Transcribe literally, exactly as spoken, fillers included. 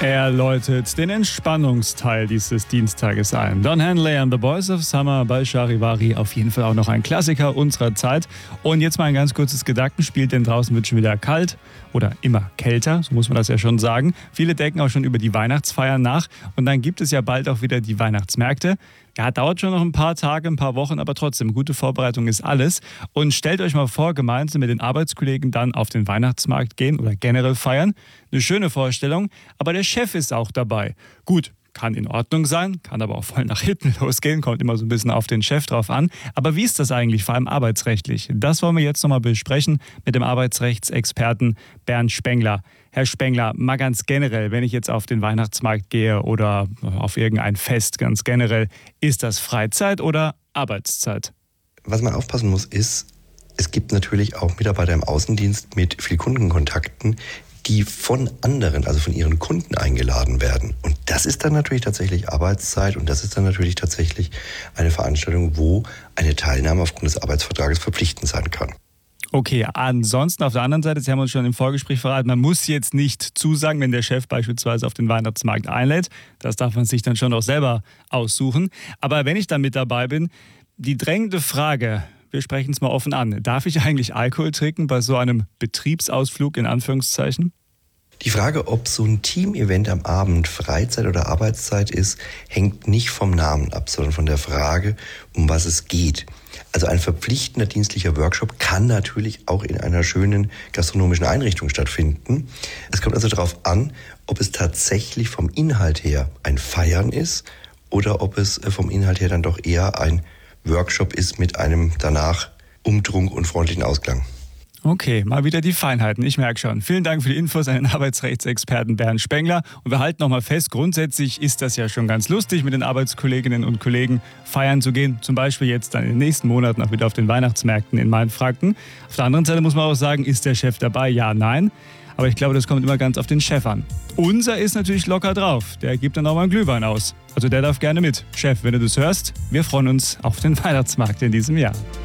Er läutet den Entspannungsteil dieses Dienstages ein. Don Henley and the Boys of Summer bei Charivari. Auf jeden Fall auch noch ein Klassiker unserer Zeit. Und jetzt mal ein ganz kurzes Gedankenspiel, denn draußen wird schon wieder kalt oder immer kälter, so muss man das ja schon sagen. Viele denken auch schon über die Weihnachtsfeiern nach. Und dann gibt es ja bald auch wieder die Weihnachtsmärkte. Ja, dauert schon noch ein paar Tage, ein paar Wochen, aber trotzdem, gute Vorbereitung ist alles. Und stellt euch mal vor, gemeinsam mit den Arbeitskollegen dann auf den Weihnachtsmarkt gehen oder generell feiern. Eine schöne Vorstellung, aber der Chef ist auch dabei. Gut, kann in Ordnung sein, kann aber auch voll nach hinten losgehen, kommt immer so ein bisschen auf den Chef drauf an. Aber wie ist das eigentlich, vor allem arbeitsrechtlich? Das wollen wir jetzt nochmal besprechen mit dem Arbeitsrechtsexperten Bernd Spengler. Herr Spengler, mal ganz generell, wenn ich jetzt auf den Weihnachtsmarkt gehe oder auf irgendein Fest ganz generell, ist das Freizeit oder Arbeitszeit? Was man aufpassen muss, ist, es gibt natürlich auch Mitarbeiter im Außendienst mit viel Kundenkontakten, die von anderen, also von ihren Kunden eingeladen werden. Und das ist dann natürlich tatsächlich Arbeitszeit und das ist dann natürlich tatsächlich eine Veranstaltung, wo eine Teilnahme aufgrund des Arbeitsvertrages verpflichtend sein kann. Okay, ansonsten auf der anderen Seite, Sie haben uns schon im Vorgespräch verraten, man muss jetzt nicht zusagen, wenn der Chef beispielsweise auf den Weihnachtsmarkt einlädt. Das darf man sich dann schon auch selber aussuchen. Aber wenn ich dann mit dabei bin, die drängende Frage, wir sprechen es mal offen an, darf ich eigentlich Alkohol trinken bei so einem Betriebsausflug in Anführungszeichen? Die Frage, ob so ein Team-Event am Abend Freizeit oder Arbeitszeit ist, hängt nicht vom Namen ab, sondern von der Frage, um was es geht. Also ein verpflichtender dienstlicher Workshop kann natürlich auch in einer schönen gastronomischen Einrichtung stattfinden. Es kommt also darauf an, ob es tatsächlich vom Inhalt her ein Feiern ist oder ob es vom Inhalt her dann doch eher ein Workshop ist mit einem danach Umtrunk und freundlichen Ausklang. Okay, mal wieder die Feinheiten, ich merke schon. Vielen Dank für die Infos an den Arbeitsrechtsexperten Bernd Spengler. Und wir halten nochmal fest, grundsätzlich ist das ja schon ganz lustig, mit den Arbeitskolleginnen und Kollegen feiern zu gehen. Zum Beispiel jetzt dann in den nächsten Monaten auch wieder auf den Weihnachtsmärkten in Mainfranken. Auf der anderen Seite muss man auch sagen, ist der Chef dabei? Ja, nein. Aber ich glaube, das kommt immer ganz auf den Chef an. Unser ist natürlich locker drauf. Der gibt dann auch mal einen Glühwein aus. Also der darf gerne mit. Chef, wenn du das hörst, wir freuen uns auf den Weihnachtsmarkt in diesem Jahr.